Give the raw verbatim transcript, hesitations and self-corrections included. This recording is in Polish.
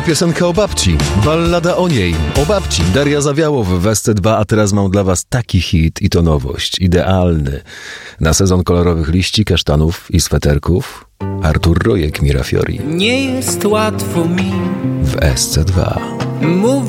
piosenka o babci, ballada o niej, o babci. Daria Zawiałow w S C dwa, a teraz mam dla was taki hit i to nowość, idealny na sezon kolorowych liści, kasztanów i sweterków. Artur Rojek, Mirafiori. Nie jest łatwo mi w S C dwa. Mów